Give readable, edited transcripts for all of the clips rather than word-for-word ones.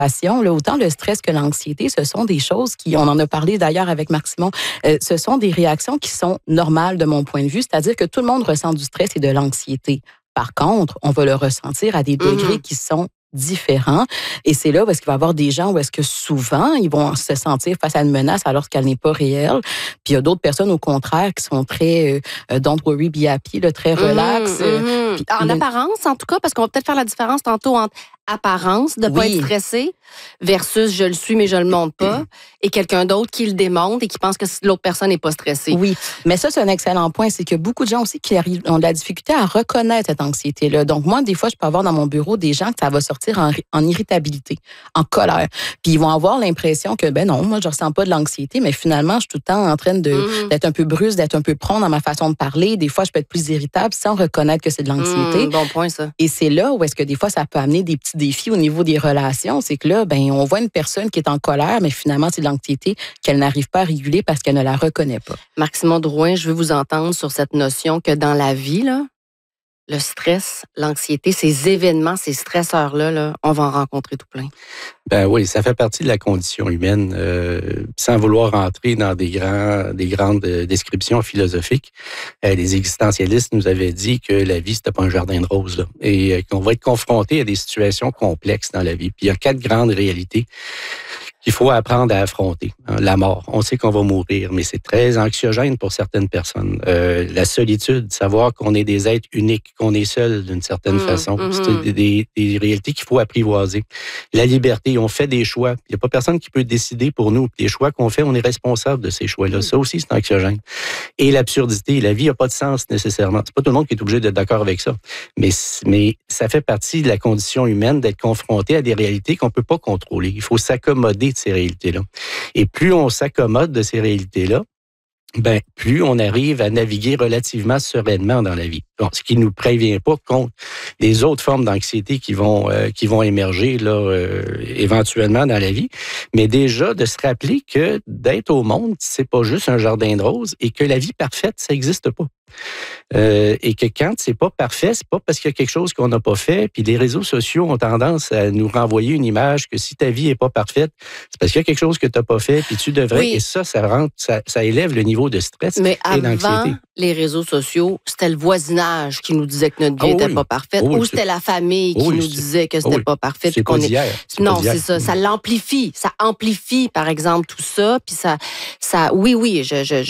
là, autant le stress que l'anxiété, ce sont des choses qui, on en a parlé d'ailleurs avec Marc Simon, ce sont des réactions qui sont normales de mon point de vue, c'est-à-dire que tout le monde ressent du stress et de l'anxiété. Par contre, on va le ressentir à des degrés qui sont différents. Et c'est là où est-ce qu'il va y avoir des gens où est-ce que souvent, ils vont se sentir face à une menace alors qu'elle n'est pas réelle. Puis il y a d'autres personnes, au contraire, qui sont très don't worry, be happy, là, très relax. Puis en apparence, en tout cas, parce qu'on va peut-être faire la différence tantôt entre apparence, de ne pas être stressé, versus je le suis, mais je le montre pas, et quelqu'un d'autre qui le démontre et qui pense que l'autre personne n'est pas stressée. Oui, mais ça, c'est un excellent point. C'est que beaucoup de gens aussi qui ont de la difficulté à reconnaître cette anxiété-là. Donc, moi, des fois, je peux avoir dans mon bureau des gens que ça va sortir en irritabilité, en colère. Puis, ils vont avoir l'impression que, ben non, moi, je ressens pas de l'anxiété, mais finalement, je suis tout le temps en train d'être un peu brusque, d'être un peu prompt dans ma façon de parler. Des fois, je peux être plus irritable sans reconnaître que c'est de l'anxiété. Bon point, ça. Et c'est là où est-ce que des fois, ça peut amener des petits défis au niveau des relations. C'est que là, ben, on voit une personne qui est en colère, mais finalement, c'est de l'anxiété qu'elle n'arrive pas à réguler parce qu'elle ne la reconnaît pas. Marc Simon Drouin, je veux vous entendre sur cette notion que dans la vie, là, le stress, l'anxiété, ces événements, ces stresseurs-là, là, on va en rencontrer tout plein. Ben oui, ça fait partie de la condition humaine. Sans vouloir rentrer dans des grandes descriptions philosophiques, les existentialistes nous avaient dit que la vie, c'était pas un jardin de roses, là, et qu'on va être confronté à des situations complexes dans la vie. Puis il y a 4 grandes réalités qu'il faut apprendre à affronter. La mort, on sait qu'on va mourir, mais c'est très anxiogène pour certaines personnes. La solitude, savoir qu'on est des êtres uniques, qu'on est seul d'une certaine façon. C'est des réalités qu'il faut apprivoiser. La liberté, on fait des choix. Il n'y a pas personne qui peut décider pour nous. Les choix qu'on fait, on est responsable de ces choix-là. Ça aussi, c'est anxiogène. Et l'absurdité, la vie n'a pas de sens nécessairement. C'est pas tout le monde qui est obligé d'être d'accord avec ça. Mais ça fait partie de la condition humaine d'être confronté à des réalités qu'on peut pas contrôler. Il faut s'accommoder de ces réalités-là. Et plus on s'accommode de ces réalités-là, ben plus on arrive à naviguer relativement sereinement dans la vie. Bon, ce qui nous prévient pas contre les autres formes d'anxiété qui vont émerger là éventuellement dans la vie, mais déjà de se rappeler que d'être au monde, c'est pas juste un jardin de roses et que la vie parfaite, ça existe pas. Et que quand c'est pas parfait, c'est pas parce qu'il y a quelque chose qu'on n'a pas fait. Puis les réseaux sociaux ont tendance à nous renvoyer une image que si ta vie est pas parfaite, c'est parce qu'il y a quelque chose que tu n'as pas fait, puis tu devrais. Oui. Et ça élève le niveau de stress Mais et d'anxiété. avant les réseaux sociaux, c'était le voisinage qui nous disait que notre vie n'était pas parfaite, ou c'était la famille qui nous disait que c'était pas parfait. C'est pas d'hier. Non, c'est ça. Ça l'amplifie. Ça amplifie, par exemple, tout ça. Puis ça, oui, oui,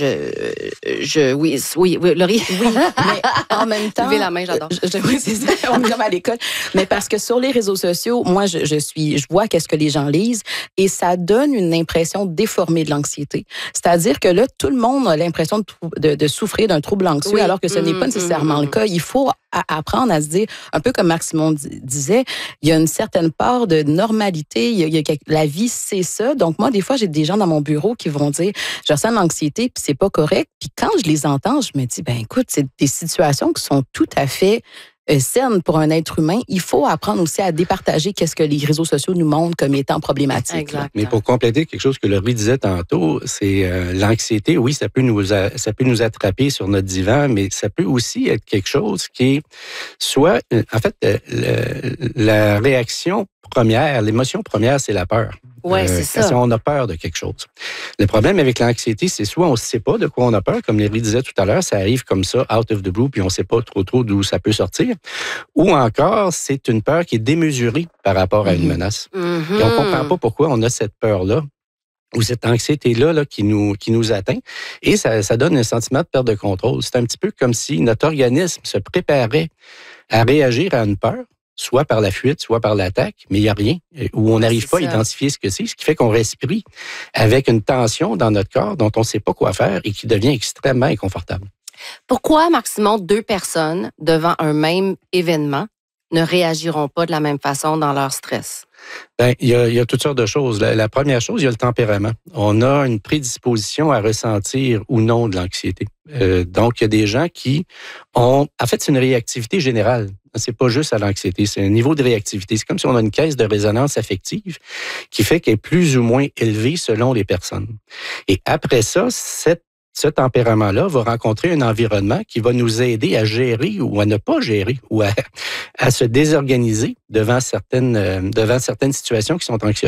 oui, Laurie. Oui, mais en même temps... Levez la main, j'adore. Oui, c'est ça, on est comme à l'école. Mais parce que sur les réseaux sociaux, moi, je vois qu'est-ce que les gens lisent et ça donne une impression déformée de l'anxiété. C'est-à-dire que là, tout le monde a l'impression de souffrir d'un trouble anxieux, alors que ce n'est pas nécessairement le cas. Il faut apprendre à se dire, un peu comme Marc Simon disait, il y a une certaine part de normalité. La vie, c'est ça. Donc, moi, des fois, j'ai des gens dans mon bureau qui vont dire, je ressens de l'anxiété, puis c'est pas correct. Puis quand je les entends, je me dis, ben écoute, c'est des situations qui sont tout à fait saines pour un être humain. Il faut apprendre aussi à départager qu'est-ce que les réseaux sociaux nous montrent comme étant problématique. Mais pour compléter quelque chose que Laurie disait tantôt, c'est l'anxiété. Oui, ça peut nous attraper sur notre divan, mais ça peut aussi être quelque chose qui est soit, en fait, la réaction première, l'émotion première, c'est la peur. Oui, c'est ça. On a peur de quelque chose. Le problème avec l'anxiété, c'est soit on ne sait pas de quoi on a peur, comme Laurie disait tout à l'heure, ça arrive comme ça, out of the blue, puis on ne sait pas trop d'où ça peut sortir. Ou encore, c'est une peur qui est démesurée par rapport à une menace. Et on ne comprend pas pourquoi on a cette peur-là ou cette anxiété-là qui nous atteint. Et ça donne un sentiment de perte de contrôle. C'est un petit peu comme si notre organisme se préparait à réagir à une peur, soit par la fuite, soit par l'attaque, mais il n'y a rien, où on n'arrive pas à identifier ce que c'est, ce qui fait qu'on respire avec une tension dans notre corps dont on ne sait pas quoi faire et qui devient extrêmement inconfortable. Pourquoi, Marc Simon, 2 personnes devant un même événement ne réagiront pas de la même façon dans leur stress? Bien, il y a toutes sortes de choses. La première chose, il y a le tempérament. On a une prédisposition à ressentir ou non de l'anxiété. Donc, il y a des gens qui ont... En fait, c'est une réactivité générale. C'est pas juste à l'anxiété, c'est un niveau de réactivité. C'est comme si on a une caisse de résonance affective qui fait qu'elle est plus ou moins élevée selon les personnes. Et après ça, ce tempérament-là va rencontrer un environnement qui va nous aider à gérer ou à ne pas gérer ou à se désorganiser devant certaines situations qui sont anxiogènes.